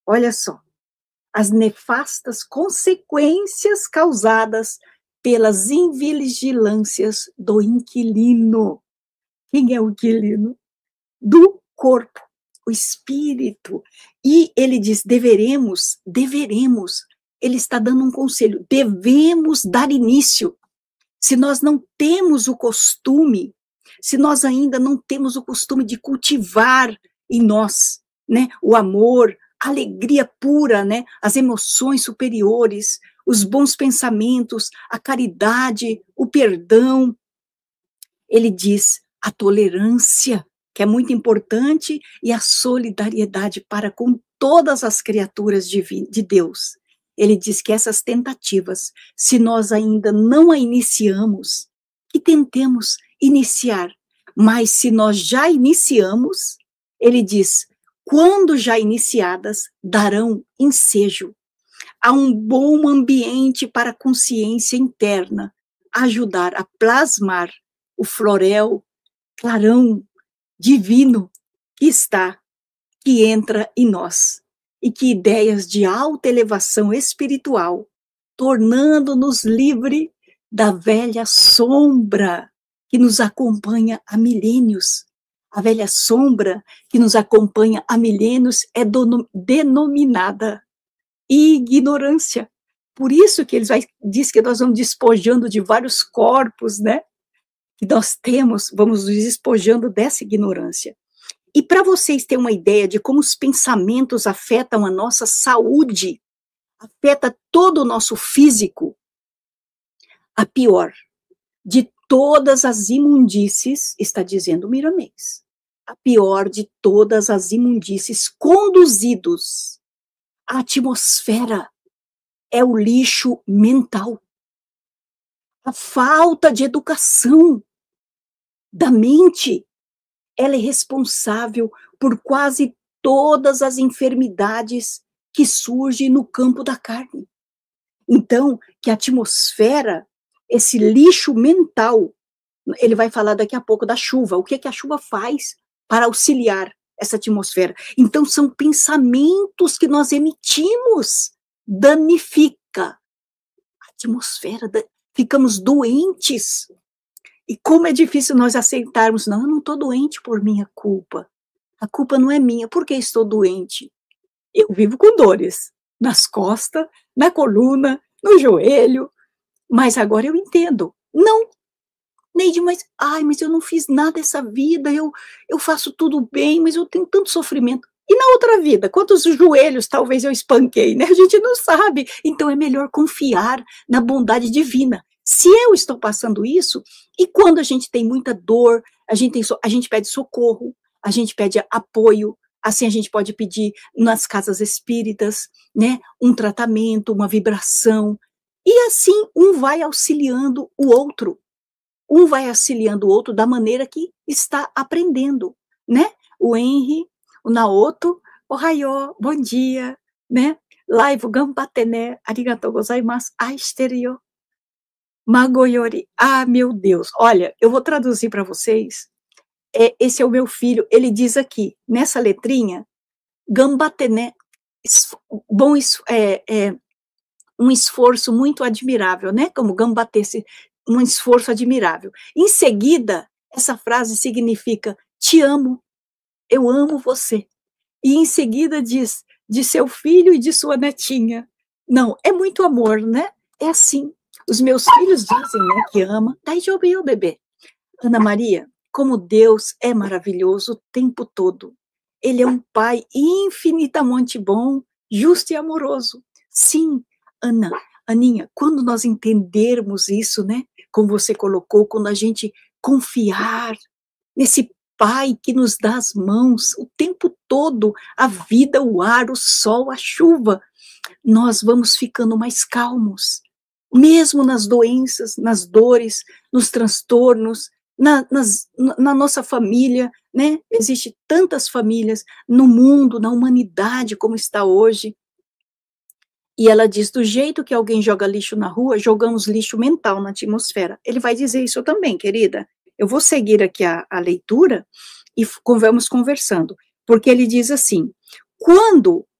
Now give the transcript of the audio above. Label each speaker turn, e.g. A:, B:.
A: Olha só, as nefastas consequências causadas pelas invigilâncias do inquilino. Quem é o inquilino? Do corpo, o espírito. E ele diz, deveremos, ele está dando um conselho, devemos dar início. Se nós não temos o costume, se nós ainda não temos o costume de cultivar em nós, né, o amor, a alegria pura, né, as emoções superiores, os bons pensamentos, a caridade, o perdão, ele diz a tolerância, que é muito importante, e a solidariedade para com todas as criaturas de Deus. Ele diz que essas tentativas, se nós ainda não a iniciamos, que tentemos iniciar, mas se nós já iniciamos, ele diz, quando já iniciadas, darão ensejo. Há um bom ambiente para a consciência interna, ajudar a plasmar o florel, clarão divino que entra em nós, e que ideias de alta elevação espiritual, tornando-nos livre da velha sombra que nos acompanha há milênios. A velha sombra que nos acompanha há milênios é denominada ignorância. Por isso que diz que nós vamos despojando de vários corpos, né? Que nós temos, vamos nos despojando dessa ignorância. E para vocês terem uma ideia de como os pensamentos afetam a nossa saúde, afeta todo o nosso físico, a pior de todas as imundícies, está dizendo Miramês, a pior de todas as imundícies conduzidos à atmosfera é o lixo mental. A falta de educação da mente, ela é responsável por quase todas as enfermidades que surgem no campo da carne. Então, que a atmosfera, esse lixo mental, ele vai falar daqui a pouco da chuva, o que a chuva faz para auxiliar essa atmosfera. Então, são pensamentos que nós emitimos, danifica a atmosfera, ficamos doentes. E como é difícil nós aceitarmos, não, eu não estou doente por minha culpa. A culpa não é minha, por que estou doente? Eu vivo com dores nas costas, na coluna, no joelho, mas agora eu entendo. Não, Neide, mas eu não fiz nada essa vida, eu faço tudo bem, mas eu tenho tanto sofrimento. E na outra vida, quantos joelhos talvez eu espanquei, né? A gente não sabe. Então é melhor confiar na bondade divina. Se eu estou passando isso, e quando a gente tem muita dor, a gente pede socorro, a gente pede apoio, assim a gente pode pedir nas casas espíritas, né? Um tratamento, uma vibração, e assim um vai auxiliando o outro. Um vai auxiliando o outro da maneira que está aprendendo, né? O Henry, o Naoto, Ohayou, bom dia, né? Live gambatené, arigatou gozaimasu, asterio, magoyori, meu Deus. Olha, eu vou traduzir para vocês, esse é o meu filho, ele diz aqui, nessa letrinha, gambatené, um esforço muito admirável, né? Como gambatesse, um esforço admirável. Em seguida, essa frase significa, te amo, eu amo você. E em seguida diz, de seu filho e de sua netinha. Não, é muito amor, né? É assim. Os meus filhos dizem, né, que ama. Daijoubu, bebê. Ana Maria, como Deus é maravilhoso o tempo todo. Ele é um pai infinitamente bom, justo e amoroso. Sim, Aninha, quando nós entendermos isso, né, como você colocou, quando a gente confiar nesse Pai que nos dá as mãos o tempo todo, a vida, o ar, o sol, a chuva, nós vamos ficando mais calmos, mesmo nas doenças, nas dores, nos transtornos, na nossa família, né? Existem tantas famílias no mundo, na humanidade como está hoje. E ela diz, do jeito que alguém joga lixo na rua, jogamos lixo mental na atmosfera. Ele vai dizer isso também, querida. Eu vou seguir aqui a leitura e vamos conversando. Porque ele diz assim, quando